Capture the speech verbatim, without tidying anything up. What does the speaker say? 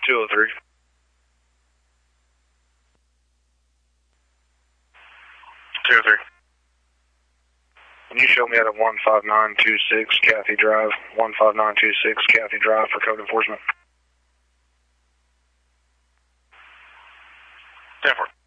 two oh three. two oh three. Can you show me at a one five nine two six Cathy Drive, one five nine two six Cathy Drive for code enforcement? ten four.